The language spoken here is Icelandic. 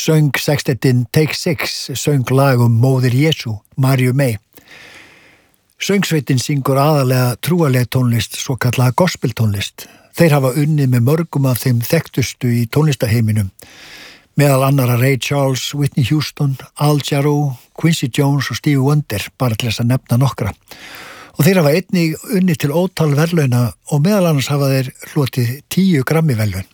söng sextettinn Take Six, söng lag Móðir Jesú, Mariu May. Söngsveitin syngur aðalega trúarleg tónlist, svo kallaða gospeltónlist. Þeir hafa unnið með mörgum af þeim þekktustu í tónlistaheiminum. Meðal annara Ray Charles, Whitney Houston, Al Jarreau, Quincy Jones og Stevie Wonder, bara til þess að nefna nokkra. Og þeir hafa einnig unnið til ótal verðlauna og meðal annars hafa þeir hlotið 10 Grammy-verðlaun.